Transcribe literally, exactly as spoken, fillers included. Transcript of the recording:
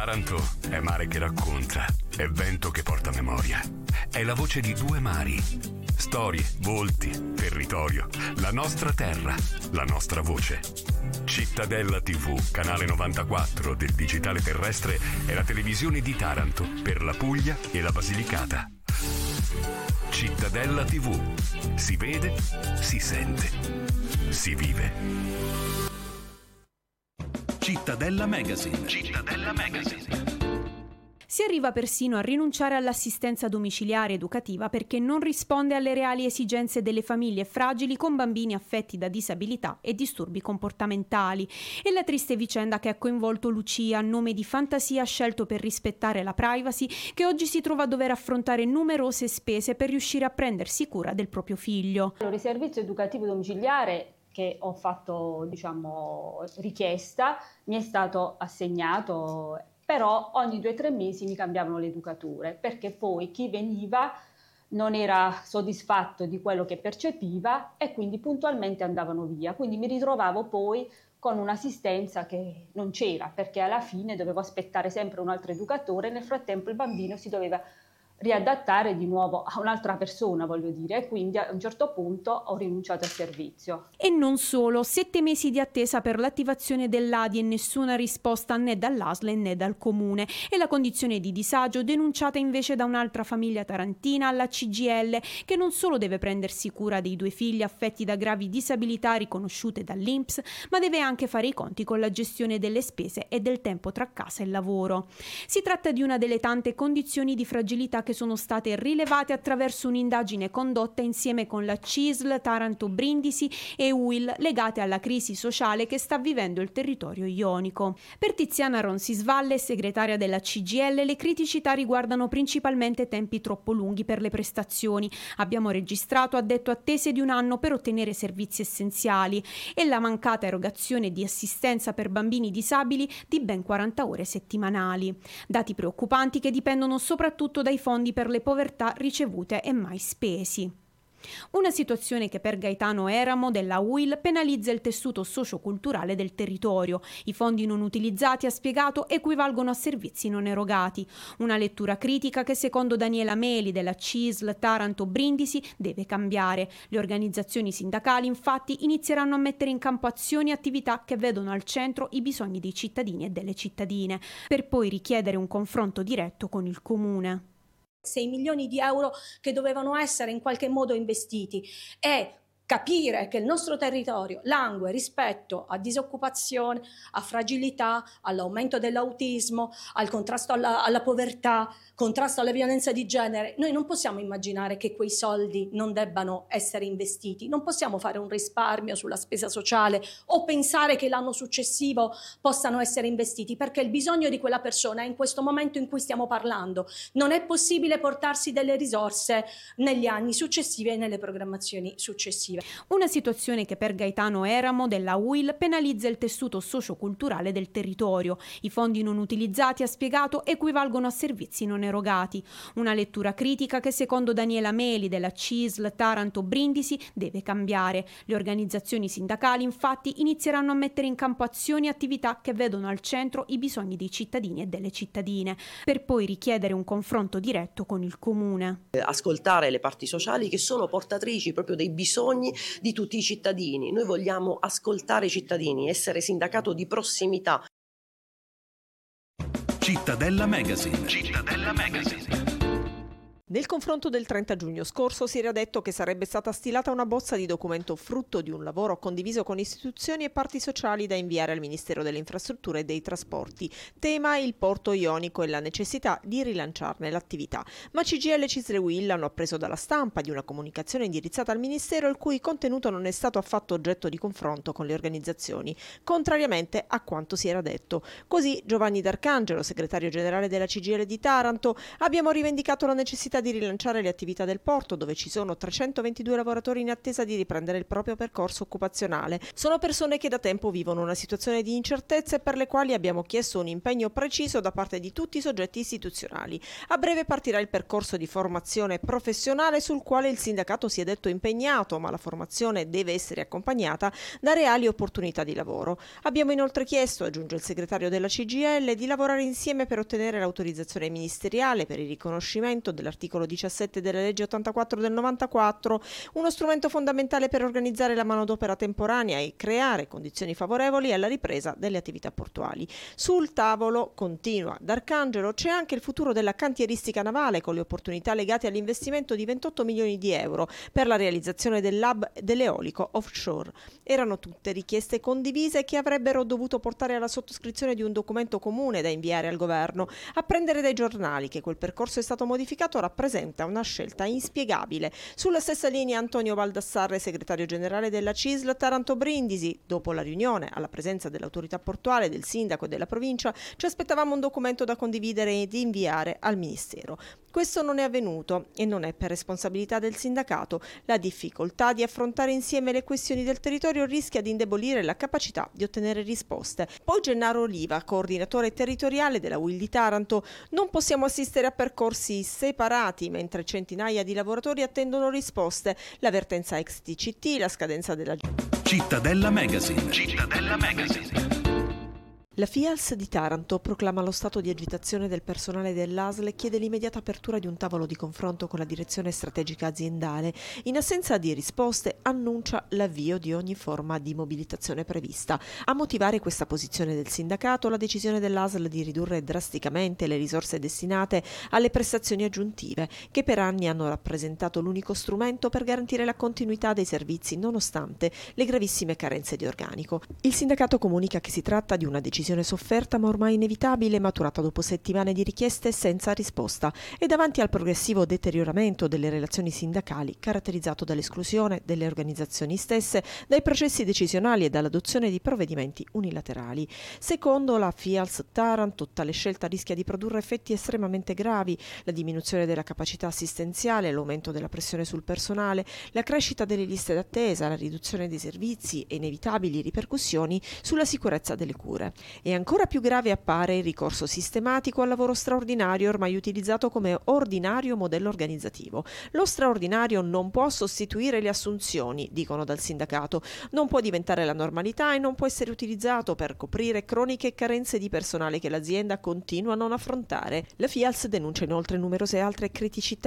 Taranto è mare che racconta, è vento che porta memoria. È la voce di due mari. Storie, volti, territorio, la nostra terra, la nostra voce. Cittadella tivù, canale novantaquattro del digitale terrestre, è la televisione di Taranto per la Puglia e la Basilicata. Cittadella tivù. Si vede, si sente, si vive. Cittadella Magazine. Cittadella Magazine. Si arriva persino a rinunciare all'assistenza domiciliare educativa perché non risponde alle reali esigenze delle famiglie fragili con bambini affetti da disabilità e disturbi comportamentali. E la triste vicenda che ha coinvolto Lucia, a nome di fantasia scelto per rispettare la privacy, che oggi si trova a dover affrontare numerose spese per riuscire a prendersi cura del proprio figlio. Il servizio educativo domiciliare che ho fatto, diciamo, richiesta, mi è stato assegnato, però ogni due o tre mesi mi cambiavano le educature, perché poi chi veniva non era soddisfatto di quello che percepiva e quindi puntualmente andavano via. Quindi mi ritrovavo poi con un'assistenza che non c'era, perché alla fine dovevo aspettare sempre un altro educatore e nel frattempo il bambino si doveva riadattare di nuovo a un'altra persona, voglio dire, e quindi a un certo punto ho rinunciato al servizio. E non solo, sette mesi di attesa per l'attivazione dell'A D I e nessuna risposta né dall'A S L né dal comune, e la condizione di disagio denunciata invece da un'altra famiglia tarantina alla C G I L, che non solo deve prendersi cura dei due figli affetti da gravi disabilità riconosciute dall'I N P S, ma deve anche fare i conti con la gestione delle spese e del tempo tra casa e lavoro. Si tratta di una delle tante condizioni di fragilità che sono state rilevate attraverso un'indagine condotta insieme con la C I S L, Taranto Brindisi e U I L, legate alla crisi sociale che sta vivendo il territorio ionico. Per Tiziana Ronsisvalle, segretaria della C G I L, le criticità riguardano principalmente tempi troppo lunghi per le prestazioni. Abbiamo registrato, ha detto, attese di un anno per ottenere servizi essenziali e la mancata erogazione di assistenza per bambini disabili di ben quaranta ore settimanali. Dati preoccupanti che dipendono soprattutto dai fondi per le povertà ricevute e mai spesi. Una situazione che per Gaetano Eramo della U I L penalizza il tessuto socioculturale del territorio. I fondi non utilizzati, ha spiegato, equivalgono a servizi non erogati. Una lettura critica che secondo Daniela Meli della C I S L Taranto Brindisi deve cambiare. Le organizzazioni sindacali infatti inizieranno a mettere in campo azioni e attività che vedono al centro i bisogni dei cittadini e delle cittadine, per poi richiedere un confronto diretto con il comune. sei milioni di euro che dovevano essere in qualche modo investiti e capire che il nostro territorio langue rispetto a disoccupazione, a fragilità, all'aumento dell'autismo, al contrasto alla, alla povertà, contrasto alla violenza di genere. Noi non possiamo immaginare che quei soldi non debbano essere investiti, non possiamo fare un risparmio sulla spesa sociale o pensare che l'anno successivo possano essere investiti, perché il bisogno di quella persona è in questo momento in cui stiamo parlando. Non è possibile portarsi delle risorse negli anni successivi e nelle programmazioni successive. Una situazione che per Gaetano Eramo della U I L penalizza il tessuto socioculturale del territorio. I fondi non utilizzati, ha spiegato, equivalgono a servizi non erogati. Una lettura critica che secondo Daniela Meli della C I S L Taranto Brindisi deve cambiare. Le organizzazioni sindacali infatti inizieranno a mettere in campo azioni e attività che vedono al centro i bisogni dei cittadini e delle cittadine, per poi richiedere un confronto diretto con il comune. Ascoltare le parti sociali che sono portatrici proprio dei bisogni di tutti i cittadini. Noi vogliamo ascoltare i cittadini, essere sindacato di prossimità. Cittadella Magazine. Cittadella Magazine. Nel confronto del trenta giugno scorso si era detto che sarebbe stata stilata una bozza di documento frutto di un lavoro condiviso con istituzioni e parti sociali da inviare al Ministero delle Infrastrutture e dei Trasporti. Tema il porto ionico e la necessità di rilanciarne l'attività. Ma C G I L, C I S L e U I L hanno appreso dalla stampa di una comunicazione indirizzata al Ministero il cui contenuto non è stato affatto oggetto di confronto con le organizzazioni, contrariamente a quanto si era detto. Così Giovanni D'Arcangelo, segretario generale della C G I L di Taranto: abbiamo rivendicato la necessità possibilità di rilanciare le attività del porto, dove ci sono trecentoventidue lavoratori in attesa di riprendere il proprio percorso occupazionale. Sono persone che da tempo vivono una situazione di incertezza e per le quali abbiamo chiesto un impegno preciso da parte di tutti i soggetti istituzionali. A breve partirà il percorso di formazione professionale sul quale il sindacato si è detto impegnato, ma la formazione deve essere accompagnata da reali opportunità di lavoro. Abbiamo inoltre chiesto, aggiunge il segretario della C G I L, di lavorare insieme per ottenere l'autorizzazione ministeriale per il riconoscimento dell'articolo diciassette della legge ottantaquattro del novantaquattro, uno strumento fondamentale per organizzare la manodopera temporanea e creare condizioni favorevoli alla ripresa delle attività portuali. Sul tavolo, continua D'Arcangelo, c'è anche il futuro della cantieristica navale, con le opportunità legate all'investimento di ventotto milioni di euro per la realizzazione dell'hub dell'eolico offshore. Erano tutte richieste condivise che avrebbero dovuto portare alla sottoscrizione di un documento comune da inviare al governo. Apprendere dai giornali che quel percorso è stato modificato rappresenta una scelta inspiegabile. Sulla stessa linea Antonio Baldassarre, segretario generale della C I S L Taranto Brindisi. Dopo la riunione, alla presenza dell'autorità portuale, del sindaco e della provincia, ci aspettavamo un documento da condividere e di inviare al Ministero. Questo non è avvenuto e non è per responsabilità del sindacato. La difficoltà di affrontare insieme le questioni del territorio rischia di indebolire la capacità di ottenere risposte. Poi Gennaro Oliva, coordinatore territoriale della U I L di Taranto: non possiamo assistere a percorsi separati mentre centinaia di lavoratori attendono risposte. L'avvertenza ex T C T, la scadenza della Cittadella Magazine. Cittadella Magazine. La FIALS di Taranto proclama lo stato di agitazione del personale dell'A S L e chiede l'immediata apertura di un tavolo di confronto con la direzione strategica aziendale. In assenza di risposte, annuncia l'avvio di ogni forma di mobilitazione prevista. A motivare questa posizione del sindacato, la decisione dell'A S L di ridurre drasticamente le risorse destinate alle prestazioni aggiuntive, che per anni hanno rappresentato l'unico strumento per garantire la continuità dei servizi nonostante le gravissime carenze di organico. Il sindacato comunica che si tratta di una decisione sofferta ma ormai inevitabile, maturata dopo settimane di richieste senza risposta e davanti al progressivo deterioramento delle relazioni sindacali, caratterizzato dall'esclusione delle organizzazioni stesse dai processi decisionali e dall'adozione di provvedimenti unilaterali. Secondo la FIALS Taranto, tale scelta rischia di produrre effetti estremamente gravi: la diminuzione della capacità assistenziale, l'aumento della pressione sul personale, la crescita delle liste d'attesa, la riduzione dei servizi e inevitabili ripercussioni sulla sicurezza delle cure. E ancora più grave appare il ricorso sistematico al lavoro straordinario, ormai utilizzato come ordinario modello organizzativo. Lo straordinario non può sostituire le assunzioni, dicono dal sindacato, non può diventare la normalità e non può essere utilizzato per coprire croniche carenze di personale che l'azienda continua a non affrontare. La FIALS denuncia inoltre numerose altre criticità